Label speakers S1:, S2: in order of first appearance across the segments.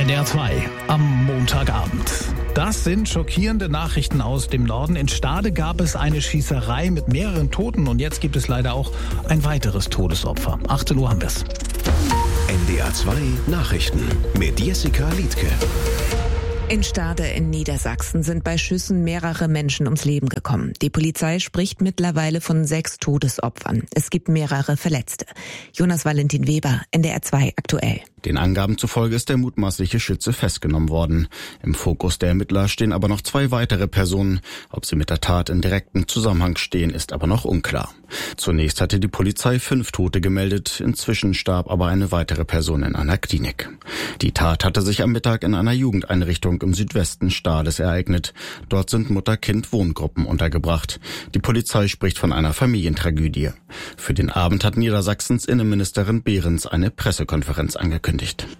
S1: NDR 2 am Montagabend. Das sind schockierende Nachrichten aus dem Norden. In Stade gab es eine Schießerei mit mehreren Toten und jetzt gibt es leider auch ein weiteres Todesopfer. 18 Uhr haben wir es.
S2: NDR 2 Nachrichten mit Jessica Liedtke.
S3: In Stade in Niedersachsen sind bei Schüssen mehrere Menschen ums Leben gekommen. Die Polizei spricht mittlerweile von 6 Todesopfern. Es gibt mehrere Verletzte. Jonas Valentin Weber, NDR 2 aktuell.
S4: Den Angaben zufolge ist der mutmaßliche Schütze festgenommen worden. Im Fokus der Ermittler stehen aber noch 2 weitere Personen. Ob sie mit der Tat in direktem Zusammenhang stehen, ist aber noch unklar. Zunächst hatte die Polizei 5 Tote gemeldet. Inzwischen starb aber eine weitere Person in einer Klinik. Die Tat hatte sich am Mittag in einer Jugendeinrichtung im Südwesten Stades ereignet. Dort sind Mutter-Kind-Wohngruppen untergebracht. Die Polizei spricht von einer Familientragödie. Für den Abend hat Niedersachsens Innenministerin Behrens eine Pressekonferenz angekündigt.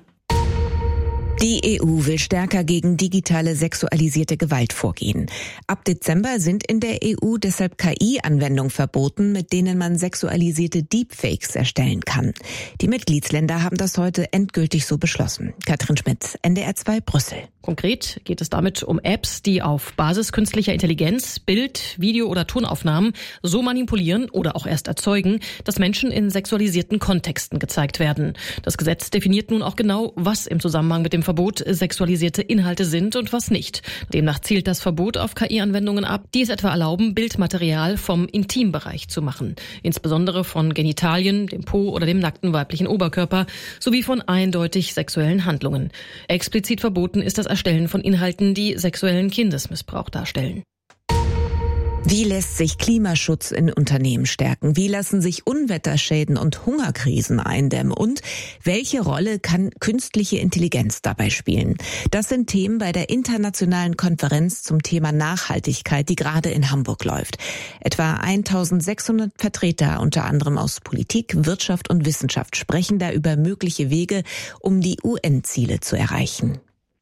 S3: Die EU will stärker gegen digitale sexualisierte Gewalt vorgehen. Ab Dezember sind in der EU deshalb KI-Anwendungen verboten, mit denen man sexualisierte Deepfakes erstellen kann. Die Mitgliedsländer haben das heute endgültig so beschlossen. Katrin Schmitz, NDR 2 Brüssel.
S5: Konkret geht es damit um Apps, die auf Basis künstlicher Intelligenz Bild-, Video- oder Tonaufnahmen so manipulieren oder auch erst erzeugen, dass Menschen in sexualisierten Kontexten gezeigt werden. Das Gesetz definiert nun auch genau, was im Zusammenhang mit dem Verbot sexualisierte Inhalte sind und was nicht. Demnach zielt das Verbot auf KI-Anwendungen ab, die es etwa erlauben, Bildmaterial vom Intimbereich zu machen. Insbesondere von Genitalien, dem Po oder dem nackten weiblichen Oberkörper sowie von eindeutig sexuellen Handlungen. Explizit verboten ist das Erstellen von Inhalten, die sexuellen Kindesmissbrauch darstellen.
S3: Wie lässt sich Klimaschutz in Unternehmen stärken? Wie lassen sich Unwetterschäden und Hungerkrisen eindämmen? Und welche Rolle kann künstliche Intelligenz dabei spielen? Das sind Themen bei der internationalen Konferenz zum Thema Nachhaltigkeit, die gerade in Hamburg läuft. Etwa 1600 Vertreter, unter anderem aus Politik, Wirtschaft und Wissenschaft, sprechen da über mögliche Wege, um die UN-Ziele zu erreichen.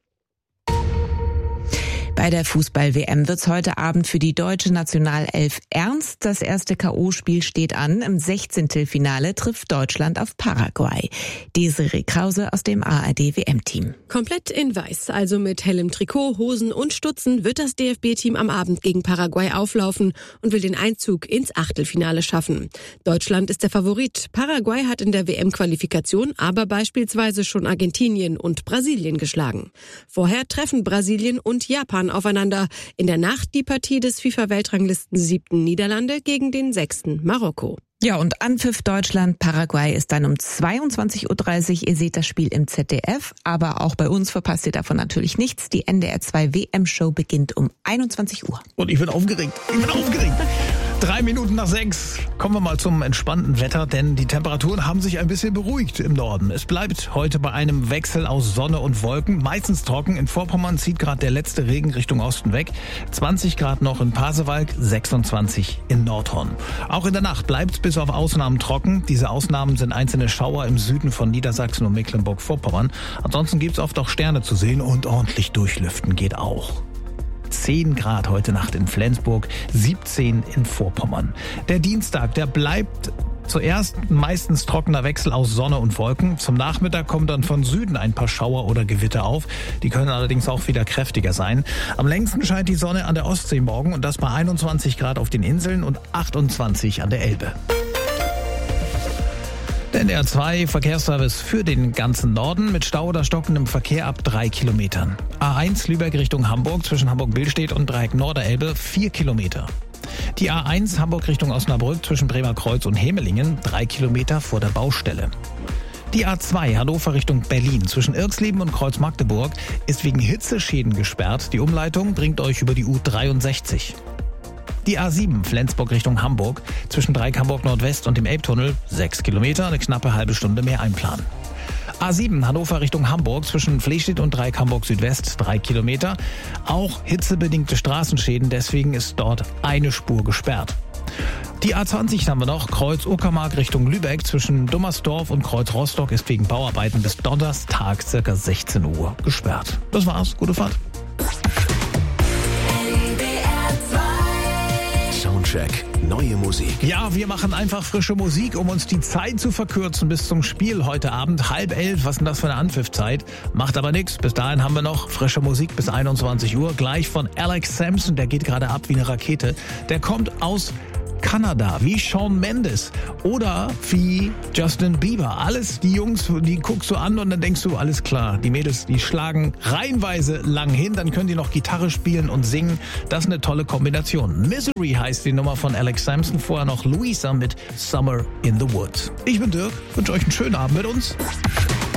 S3: Bei der Fußball-WM wird's heute Abend für die deutsche Nationalelf ernst. Das erste K.O.-Spiel steht an. Im 16. Finale trifft Deutschland auf Paraguay. Desiree Krause aus dem ARD-WM-Team.
S6: Komplett in weiß, also mit hellem Trikot, Hosen und Stutzen, wird das DFB-Team am Abend gegen Paraguay auflaufen und will den Einzug ins Achtelfinale schaffen. Deutschland ist der Favorit. Paraguay hat in der WM-Qualifikation aber beispielsweise schon Argentinien und Brasilien geschlagen. Vorher treffen Brasilien und Japan aufeinander. In der Nacht die Partie des FIFA-Weltranglisten 7. Niederlande gegen den 6. Marokko.
S3: Ja, und Anpfiff Deutschland-Paraguay ist dann um 22.30 Uhr. Ihr seht das Spiel im ZDF, aber auch bei uns verpasst ihr davon natürlich nichts. Die NDR 2 WM-Show beginnt um 21 Uhr.
S1: Und ich bin aufgeregt. 3 Minuten nach 6. Kommen wir mal zum entspannten Wetter, denn die Temperaturen haben sich ein bisschen beruhigt im Norden. Es bleibt heute bei einem Wechsel aus Sonne und Wolken, meistens trocken. In Vorpommern zieht gerade der letzte Regen Richtung Osten weg. 20 Grad noch in Pasewalk, 26 in Nordhorn. Auch in der Nacht bleibt es bis auf Ausnahmen trocken. Diese Ausnahmen sind einzelne Schauer im Süden von Niedersachsen und Mecklenburg-Vorpommern. Ansonsten gibt es oft auch Sterne zu sehen und ordentlich durchlüften geht auch. 10 Grad heute Nacht in Flensburg, 17 in Vorpommern. Der Dienstag, der bleibt zuerst meistens trockener Wechsel aus Sonne und Wolken. Zum Nachmittag kommen dann von Süden ein paar Schauer oder Gewitter auf. Die können allerdings auch wieder kräftiger sein. Am längsten scheint die Sonne an der Ostsee morgen und das bei 21 Grad auf den Inseln und 28 an der Elbe. Der NDR 2 Verkehrsservice für den ganzen Norden mit Stau oder stockendem Verkehr ab 3 Kilometern. A1 Lübeck Richtung Hamburg zwischen Hamburg-Billstedt und Dreieck Norderelbe 4 Kilometer. Die A1 Hamburg Richtung Osnabrück zwischen Bremerkreuz und Hemelingen 3 Kilometer vor der Baustelle. Die A2 Hannover Richtung Berlin zwischen Irxleben und Kreuz-Magdeburg ist wegen Hitzeschäden gesperrt. Die Umleitung bringt euch über die U63. Die A7 Flensburg Richtung Hamburg zwischen Dreieck Hamburg Nordwest und dem Elbtunnel 6 Kilometer, eine knappe halbe Stunde mehr einplanen. A7 Hannover Richtung Hamburg zwischen Flechstedt und Dreieck Hamburg Südwest 3 Kilometer. Auch hitzebedingte Straßenschäden, deswegen ist dort eine Spur gesperrt. Die A20 haben wir noch, Kreuz Uckermark Richtung Lübeck zwischen Dummersdorf und Kreuz Rostock ist wegen Bauarbeiten bis Donnerstag ca. 16 Uhr gesperrt. Das war's, gute Fahrt.
S2: Soundcheck neue Musik.
S1: Ja, wir machen einfach frische Musik, um uns die Zeit zu verkürzen bis zum Spiel heute Abend. 10:30, was ist denn das für eine Anpfiffzeit? Macht aber nichts. Bis dahin haben wir noch frische Musik bis 21 Uhr. Gleich von Alex Sampson, der geht gerade ab wie eine Rakete. Der kommt aus Kanada, wie Shawn Mendes oder wie Justin Bieber. Alles die Jungs, die guckst du an und dann denkst du, alles klar. Die Mädels, die schlagen reihenweise lang hin, dann können die noch Gitarre spielen und singen. Das ist eine tolle Kombination. Misery heißt die Nummer von Alex Sampson, vorher noch Louisa mit Summer in the Woods. Ich bin Dirk, wünsche euch einen schönen Abend mit uns.